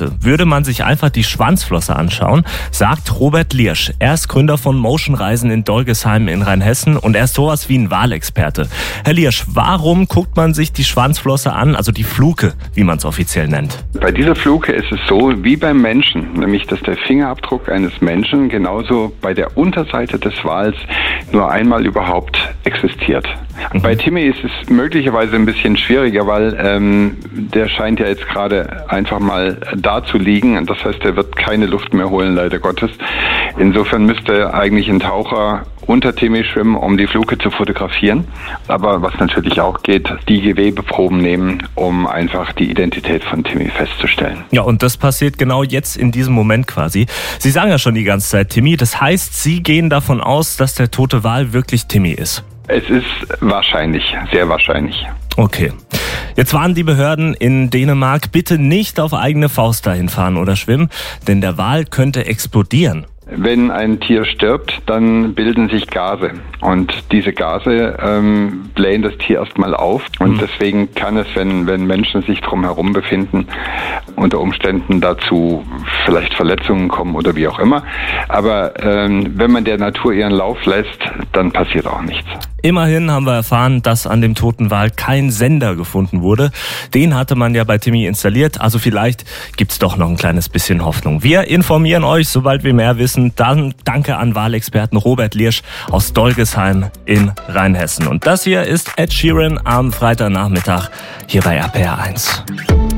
Würde man sich einfach die Schwanzflosse anschauen, sagt Robert Liersch. Er ist Gründer von Motion Reisen in Dolgesheim in Rheinhessen und er ist sowas wie ein Walexperte. Herr Liersch, warum guckt man sich die Schwanzflosse an, also die Fluke, wie man es offiziell nennt? Bei dieser Fluke ist es so wie beim Menschen, nämlich dass der Fingerabdruck eines Menschen genauso bei der Unterseite des Wals nur einmal überhaupt existiert. Bei Timmy ist es möglicherweise ein bisschen schwieriger, weil der scheint ja jetzt gerade einfach mal da zu liegen. Das heißt, er wird keine Luft mehr holen, leider Gottes. Insofern müsste eigentlich ein Taucher unter Timmy schwimmen, um die Fluke zu fotografieren. Aber was natürlich auch geht, die Gewebeproben nehmen, um einfach die Identität von Timmy festzustellen. Ja, und das passiert genau jetzt in diesem Moment quasi. Sie sagen ja schon die ganze Zeit Timmy. Das heißt, Sie gehen davon aus, dass der tote Wal wirklich Timmy ist. Es ist wahrscheinlich, sehr wahrscheinlich. Okay. Jetzt warnen die Behörden in Dänemark, bitte nicht auf eigene Faust dahin fahren oder schwimmen, denn der Wal könnte explodieren. Wenn ein Tier stirbt, dann bilden sich Gase und diese Gase blähen das Tier erstmal auf und deswegen kann es, wenn Menschen sich drumherum befinden, unter Umständen dazu vielleicht Verletzungen kommen oder wie auch immer. Aber wenn man der Natur ihren Lauf lässt, dann passiert auch nichts. Immerhin haben wir erfahren, dass an dem toten Wal kein Sender gefunden wurde. Den hatte man ja bei Timmy installiert, also vielleicht gibt's doch noch ein kleines bisschen Hoffnung. Wir informieren euch, sobald wir mehr wissen. Dann danke an Walexperten Robert Liersch aus Dolgesheim in Rheinhessen. Und das hier ist Ed Sheeran am Freitagnachmittag hier bei RPR 1.